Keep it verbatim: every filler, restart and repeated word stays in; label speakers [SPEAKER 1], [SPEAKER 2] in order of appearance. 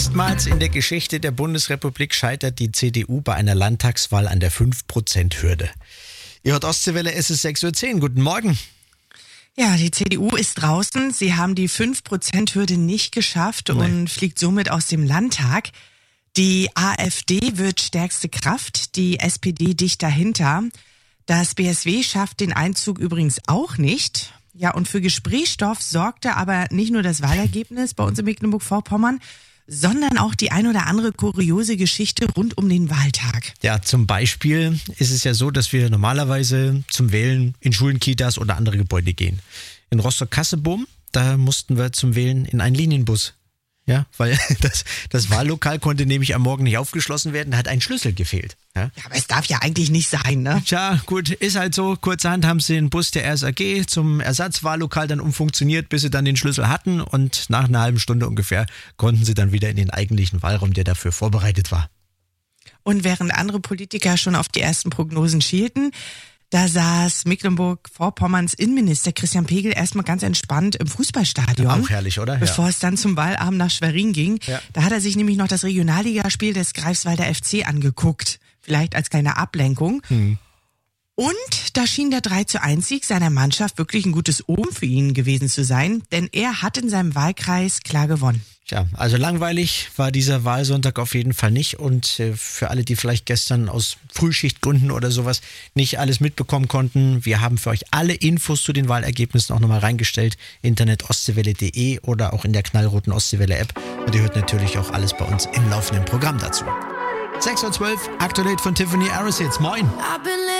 [SPEAKER 1] Erstmals in der Geschichte der Bundesrepublik scheitert die C D U bei einer Landtagswahl an der fünf Prozent Hürde. Ihr hört Ostseewelle, es ist sechs Uhr zehn. Guten Morgen.
[SPEAKER 2] Ja, die C D U ist draußen. Sie haben die fünf Prozent Hürde nicht geschafft
[SPEAKER 1] Nee.
[SPEAKER 2] und fliegt somit aus dem Landtag. Die AfD wird stärkste Kraft, die S P D dicht dahinter. Das B S W schafft den Einzug übrigens auch nicht. Ja, und für Gesprächsstoff sorgte aber nicht nur das Wahlergebnis bei uns in Mecklenburg-Vorpommern, sondern auch die ein oder andere kuriose Geschichte rund um den Wahltag.
[SPEAKER 1] Ja, zum Beispiel ist es ja so, dass wir normalerweise zum Wählen in Schulen, Kitas oder andere Gebäude gehen. In Rostock-Kasselboom, da mussten wir zum Wählen in einen Linienbus. Ja, weil das, das Wahllokal konnte nämlich am Morgen nicht aufgeschlossen werden, da hat ein Schlüssel gefehlt. Ja.
[SPEAKER 2] Ja, aber es darf ja eigentlich nicht sein, ne?
[SPEAKER 1] Tja, gut, ist halt so. Kurzerhand haben sie den Bus der R S A G zum Ersatzwahllokal dann umfunktioniert, bis sie dann den Schlüssel hatten. Und nach einer halben Stunde ungefähr konnten sie dann wieder in den eigentlichen Wahlraum, der dafür vorbereitet war.
[SPEAKER 2] Und während andere Politiker schon auf die ersten Prognosen schielten, da saß Mecklenburg-Vorpommerns Innenminister Christian Pegel erstmal ganz entspannt im Fußballstadion.
[SPEAKER 1] Auch herrlich, oder?
[SPEAKER 2] Bevor
[SPEAKER 1] Ja.
[SPEAKER 2] es dann zum Wahlabend nach Schwerin ging.
[SPEAKER 1] Ja.
[SPEAKER 2] Da hat er sich nämlich noch das Regionalligaspiel des Greifswalder F C angeguckt. Vielleicht als kleine Ablenkung.
[SPEAKER 1] Hm.
[SPEAKER 2] Und da schien der drei zu eins Sieg seiner Mannschaft wirklich ein gutes Omen für ihn gewesen zu sein, denn er hat in seinem Wahlkreis klar gewonnen.
[SPEAKER 1] Tja, also langweilig war dieser Wahlsonntag auf jeden Fall nicht. Und äh, für alle, die vielleicht gestern aus Frühschichtgründen oder sowas nicht alles mitbekommen konnten, wir haben für euch alle Infos zu den Wahlergebnissen auch nochmal reingestellt. Internet ostseewelle punkt de oder auch in der knallroten Ostseewelle-App. Und ihr hört natürlich auch alles bei uns im laufenden Programm dazu. sechs Uhr zwölf, Aktuell von Tiffany Harris jetzt. Moin!